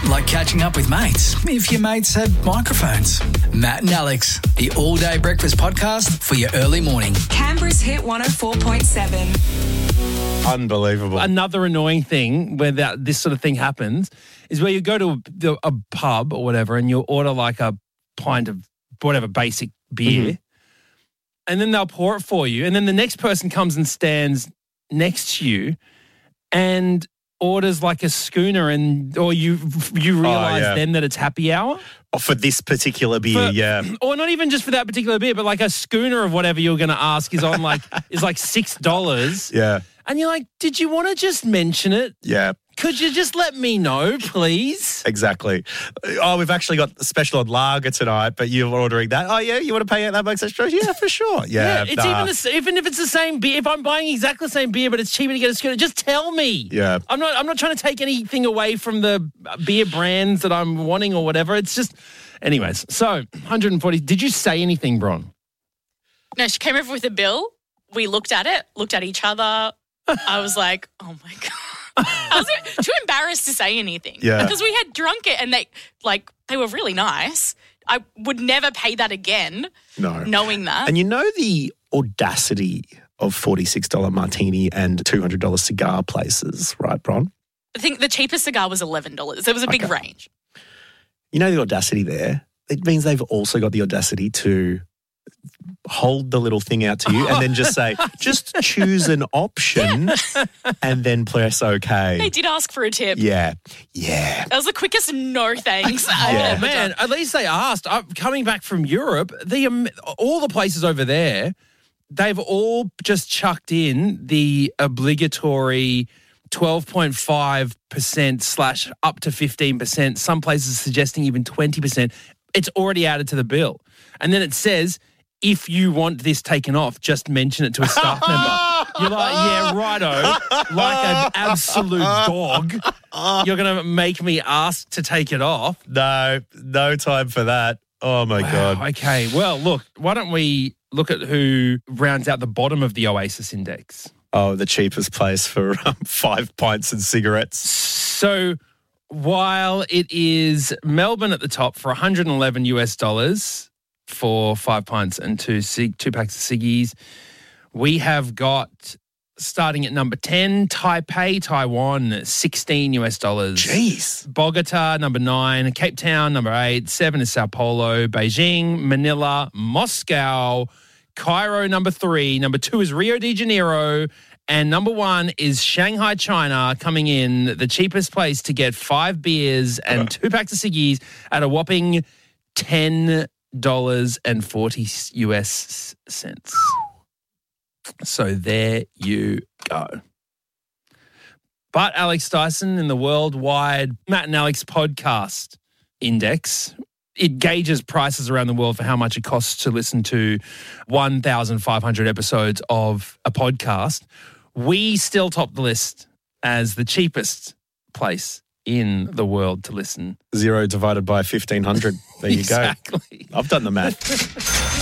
Like catching up with mates, if your mates had microphones. Matt and Alex, the all-day breakfast podcast for your early morning. Canberra's Hit 104.7. Unbelievable. Another annoying thing where this sort of thing happens is where you go to a pub or whatever and you order like a pint of whatever basic beer and then they'll pour it for you and then the next person comes and stands next to you and orders like a schooner or you realise then that it's happy hour. Oh, for this particular beer, yeah. Or not even just for that particular beer, but like a schooner of whatever you're going to ask is on like is like $6. Yeah. And you're like, did you want to just mention it? Yeah. Could you just let me know, please? Exactly. Oh, we've actually got the special on lager tonight, but you're ordering that. Oh, yeah, you want to pay $8 extra? Yeah, for sure. Yeah. It's even if it's the same beer. If I'm buying exactly the same beer, but it's cheaper to get a schooner, just tell me. Yeah. I'm not trying to take anything away from the beer brands that I'm wanting or whatever. It's just, anyways. So 140. Did you say anything, Bron? No, she came over with a bill. We looked at it, looked at each other. I was like, oh my God. I was too embarrassed to say anything. Yeah. Because we had drunk it and they were really nice. I would never pay that again. No. Knowing that. And you know the audacity of $46 martini and $200 cigar places, right, Bron? I think the cheapest cigar was $11. There was a big range. You know the audacity there? It means they've also got the audacity to hold the little thing out to you and then just say, just choose an option and then press OK. They did ask for a tip. Yeah. Yeah. That was the quickest no thanks. Oh, man, at least they asked. Coming back from Europe, all the places over there, they've all just chucked in the obligatory 12.5% / up to 15%. Some places suggesting even 20%. It's already added to the bill. And then it says, if you want this taken off, just mention it to a staff member. You're like, yeah, righto. Like an absolute dog. You're going to make me ask to take it off. No time for that. Oh, my God. Okay, well, look, why don't we look at who rounds out the bottom of the Oasis Index? Oh, the cheapest place for 5 pints and cigarettes. So while it is Melbourne at the top for $111 for 5 pints and two packs of ciggies, we have got starting at number 10, Taipei, Taiwan, $16. Jeez. Bogota, number 9, Cape Town, number 8, 7 is Sao Paulo, Beijing, Manila, Moscow, Cairo, number 3, number 2 is Rio de Janeiro, and number 1 is Shanghai, China, coming in the cheapest place to get 5 beers and 2 packs of ciggies at a whopping $10.40. So there you go. But Alex Dyson in the worldwide Matt and Alex podcast index, it gauges prices around the world for how much it costs to listen to 1,500 episodes of a podcast. We still top the list as the cheapest place in the world to listen. 0 divided by 1,500. There you Exactly. go. I've done the math.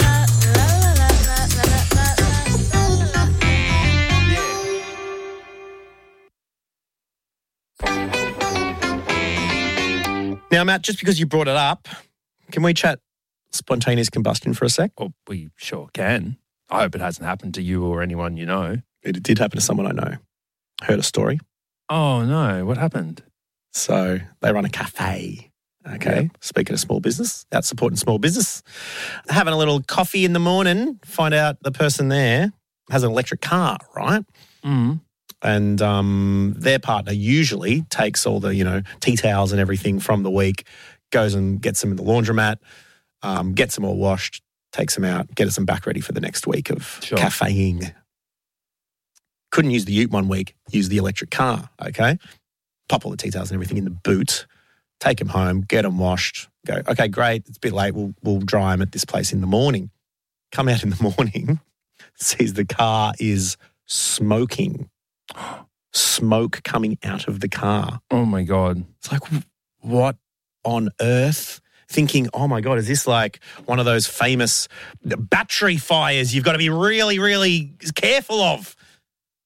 Now, Matt, just because you brought it up, can we chat spontaneous combustion for a sec? Well, we sure can. I hope it hasn't happened to you or anyone you know. It did happen to someone I know. Heard a story. Oh, no. What happened? So they run a cafe. Okay. Yep. Speaking of small business, out supporting small business. Having a little coffee in the morning, find out the person there has an electric car, right? Mm. And their partner usually takes all the, tea towels and everything from the week, goes and gets them in the laundromat, gets them all washed, takes them out, gets them back ready for the next week of cafeing. Couldn't use the ute one week, use the electric car, okay? Pop all the tea towels and everything in the boot, take them home, get them washed, go, okay, great, it's a bit late, we'll dry them at this place in the morning. Come out in the morning, sees the car is smoking. Smoke coming out of the car. Oh, my God. It's like, what on earth? Thinking, oh, my God, is this like one of those famous battery fires you've got to be really, really careful of?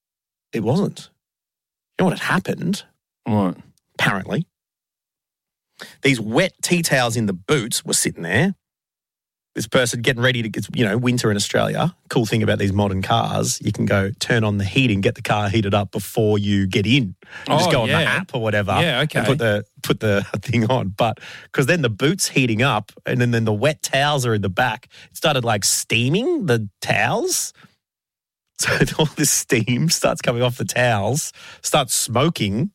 It wasn't. You know what had happened? What? Apparently. these wet tea towels in the boots were sitting there. This person getting ready to get, winter in Australia. Cool thing about these modern cars, you can go turn on the heating, get the car heated up before you get in. Just go on the app or whatever. Yeah, okay. And put the thing on. But because then the boot's heating up and then the wet towels are in the back, it started like steaming the towels. So all this steam starts coming off the towels, starts smoking.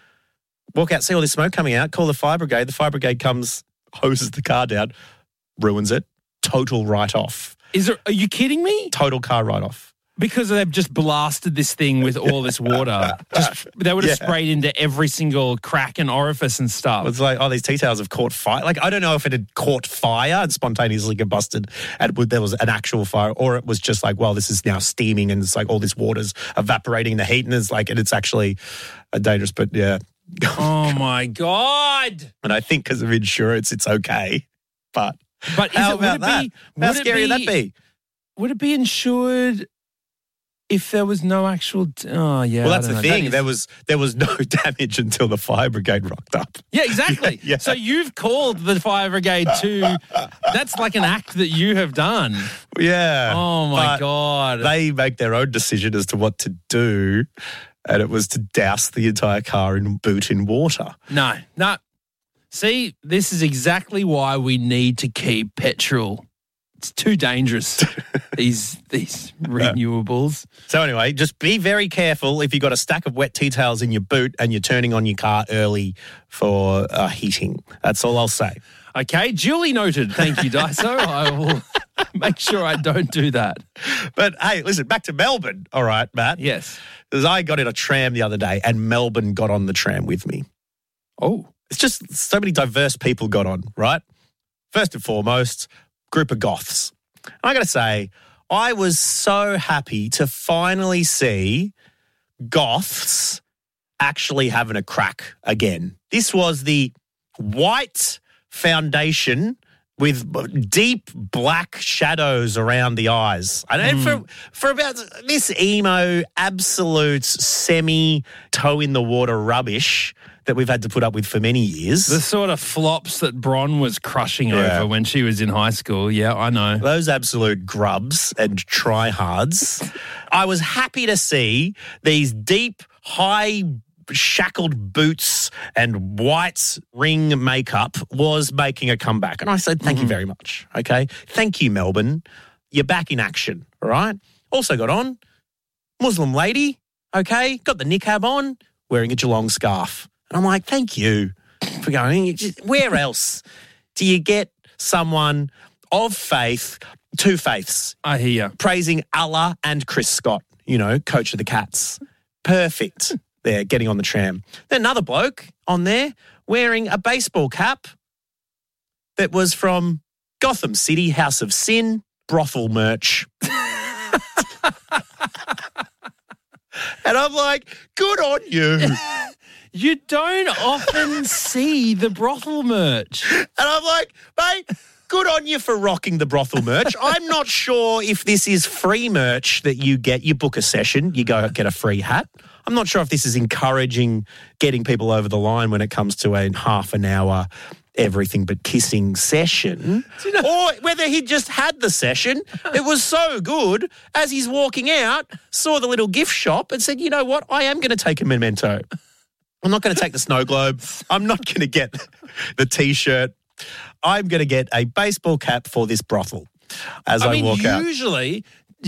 Walk out, see all this smoke coming out, call the fire brigade. The fire brigade comes, hoses the car down, ruins it. Total write-off. Are you kidding me? Total car write-off. Because they've just blasted this thing with all this water. They would have sprayed into every single crack and orifice and stuff. It's like, these tea towels have caught fire. Like, I don't know if it had caught fire and spontaneously combusted and there was an actual fire, or it was just like, well, this is now steaming and it's like all this water's evaporating the heat and it's actually dangerous. But yeah. Oh my God. And I think because of insurance, it's okay. But how scary would that be? Would it be insured if there was no actual? Oh yeah. Well, that's the thing. There was no damage until the fire brigade rocked up. Yeah, exactly. Yeah. So you've called the fire brigade to. That's like an act that you have done. Yeah. Oh my God. They make their own decision as to what to do, and it was to douse the entire car in water. No. See, this is exactly why we need to keep petrol. It's too dangerous, these renewables. So anyway, just be very careful if you've got a stack of wet tea towels in your boot and you're turning on your car early for heating. That's all I'll say. Okay, duly noted. Thank you, Daiso. I will make sure I don't do that. But hey, listen, back to Melbourne. All right, Matt. Yes. Because I got in a tram the other day and Melbourne got on the tram with me. Oh. It's just so many diverse people got on, right? First and foremost, group of goths. And I got to say, I was so happy to finally see goths actually having a crack again. This was the white foundation with deep black shadows around the eyes. And for about this emo, absolute semi-toe-in-the-water rubbish that we've had to put up with for many years. The sort of flops that Bron was crushing over when she was in high school. Yeah, I know. Those absolute grubs and tryhards. I was happy to see these deep, high shackled boots and white ring makeup was making a comeback. And I said, thank you very much. Okay. Thank you, Melbourne. You're back in action. All right. Also got on Muslim lady. Okay. Got the niqab on, wearing a Geelong scarf. And I'm like, thank you for going. Where else do you get someone of faith, two faiths? I hear you. Praising Allah and Chris Scott, coach of the Cats. Perfect. There, getting on the tram. Then another bloke on there wearing a baseball cap that was from Gotham City, House of Sin, brothel merch. And I'm like, good on you. You don't often see the brothel merch. And I'm like, mate, good on you for rocking the brothel merch. I'm not sure if this is free merch that you get. You book a session, you go get a free hat. I'm not sure if this is encouraging getting people over the line when it comes to a half an hour everything but kissing session, or whether he just had the session. It was so good, as he's walking out, saw the little gift shop and said, you know what, I am going to take a memento. I'm not going to take the snow globe. I'm not going to get the T-shirt. I'm going to get a baseball cap for this brothel as I walk out. Usually,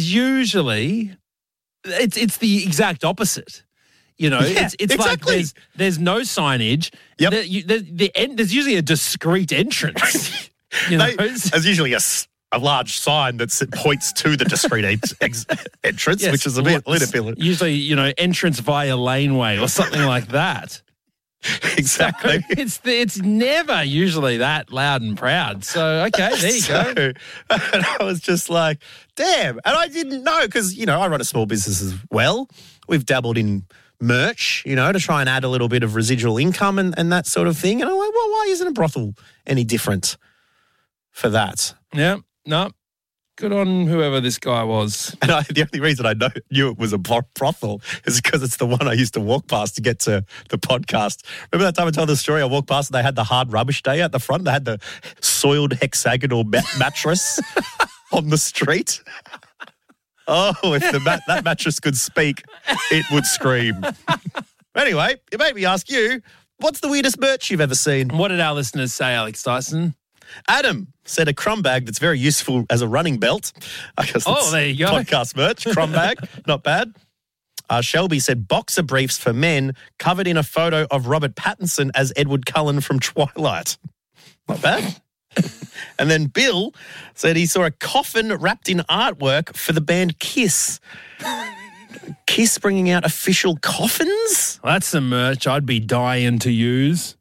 it's the exact opposite. It's exactly. Like there's no signage. Yep. There's usually a discreet entrance. There's usually a large sign that points to the discreet entrance, yes, which is a little bit. Usually, entrance via laneway or something like that. Exactly. So it's never usually that loud and proud. So, okay, there you go. And I was just like, damn. And I didn't know because, I run a small business as well. We've dabbled in merch, to try and add a little bit of residual income and that sort of thing. And I'm like, well, why isn't a brothel any different for that? Yeah, no. Good on whoever this guy was. And the only reason I knew it was a brothel is because it's the one I used to walk past to get to the podcast. Remember that time I told the story? I walked past and they had the hard rubbish day at the front. They had the soiled hexagonal mattress on the street. Oh, if that mattress could speak, it would scream. Anyway, it made me ask you, what's the weirdest merch you've ever seen? What did our listeners say, Alex Dyson? Adam said a crumb bag that's very useful as a running belt. I guess that's there you go. Podcast merch, crumb bag, not bad. Shelby said boxer briefs for men covered in a photo of Robert Pattinson as Edward Cullen from Twilight. Not bad. And then Bill said he saw a coffin wrapped in artwork for the band Kiss. Kiss bringing out official coffins? Well, that's some merch I'd be dying to use.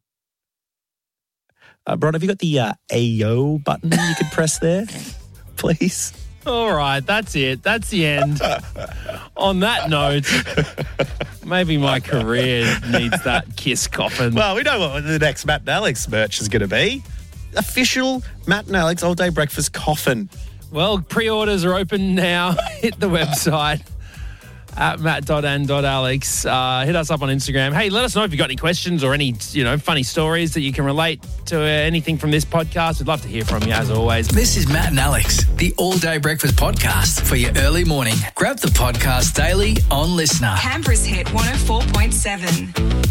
Bron, have you got the AO button you could press there, please? All right, that's it. That's the end. On that note, maybe my career needs that Kiss coffin. Well, we know what the next Matt and Alex merch is going to be. Official Matt and Alex all-day breakfast coffin. Well, pre-orders are open now. Hit the website at matt.and.alex. Hit us up on Instagram. Hey, let us know if you've got any questions or any, funny stories that you can relate to anything from this podcast. We'd love to hear from you, as always. This is Matt and Alex, the all-day breakfast podcast for your early morning. Grab the podcast daily on Listener. Canberra's Hit 104.7.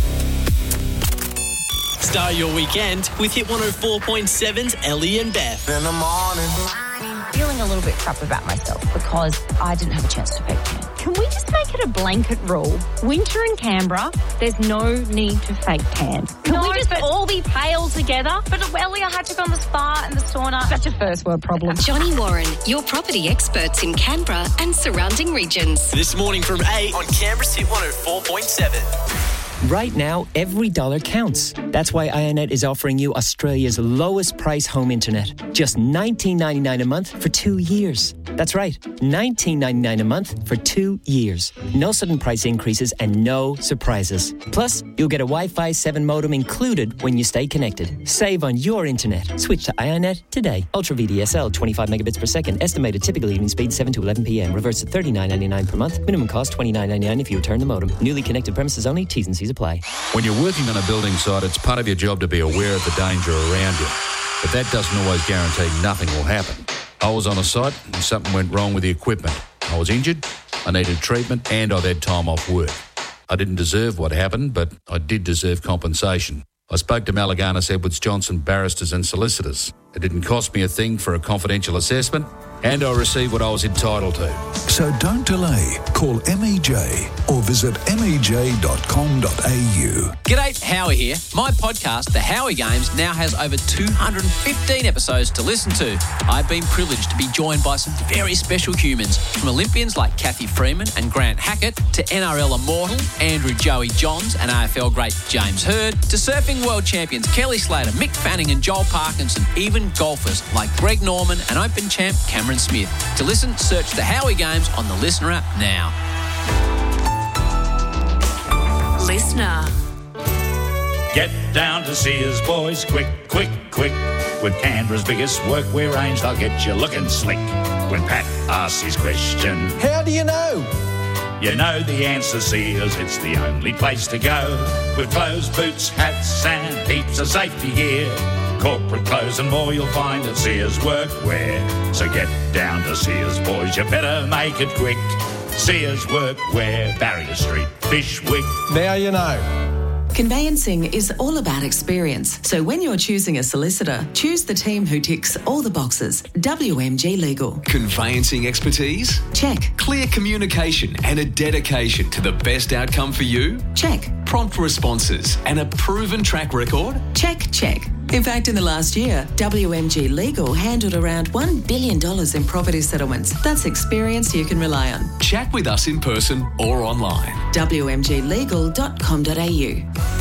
Start your weekend with Hit 104.7's Ellie and Beth. In the morning. Feeling a little bit crap about myself because I didn't have a chance to fake tan. Can we just make it a blanket rule? Winter in Canberra, there's no need to fake tan. Can we just all be pale together? But Ellie, I had to go on the spa and the sauna. Such a first world problem. Johnny Warren, your property experts in Canberra and surrounding regions. This morning from 8 on Canberra's Hit 104.7. Right now, every dollar counts. That's why IONET is offering you Australia's lowest price home internet. Just $19.99 a month for 2 years. That's right, $19.99 a month for 2 years. No sudden price increases and no surprises. Plus, you'll get a Wi-Fi 7 modem included when you stay connected. Save on your internet. Switch to IONET today. Ultra VDSL, 25 megabits per second. Estimated typical evening speed 7 to 11 p.m. Reverse at $39.99 per month. Minimum cost $29.99 if you return the modem. Newly connected premises only. T's and C's apply. When you're working on a building site, it's part of your job to be aware of the danger around you. But that doesn't always guarantee nothing will happen. I was on a site and something went wrong with the equipment. I was injured, I needed treatment, and I'd had time off work. I didn't deserve what happened, but I did deserve compensation. I spoke to Malaganas Edwards Johnson barristers and solicitors. It didn't cost me a thing for a confidential assessment, and I received what I was entitled to. So don't delay. Call MEJ or visit mej.com.au. G'day, Howie here. My podcast, The Howie Games, now has over 215 episodes to listen to. I've been privileged to be joined by some very special humans, from Olympians like Kathy Freeman and Grant Hackett, to NRL immortal Andrew Joey Johns and AFL great James Hird, to surfing world champions Kelly Slater, Mick Fanning and Joel Parkinson, even golfers like Greg Norman and Open champ Cameron Smith. To listen, search The Howie Games on the Listener app now. Listener. Get down to Sears, boys, quick, quick, quick. With Canberra's biggest workwear range, they'll get you looking slick. When Pat asks his question, how do you know? You know the answer, Sears, it's the only place to go. With clothes, boots, hats and heaps of safety gear. Corporate clothes and more you'll find at Sears Workwear. So get down to Sears, boys, you better make it quick. Sears Workwear, Barrier Street, Fishwick. Now you know. Conveyancing is all about experience. So when you're choosing a solicitor, choose the team who ticks all the boxes. WMG Legal. Conveyancing expertise? Check. Clear communication and a dedication to the best outcome for you? Check. Prompt responses and a proven track record? Check, check. In fact, in the last year, WMG Legal handled around $1 billion in property settlements. That's experience you can rely on. Chat with us in person or online. WMGlegal.com.au.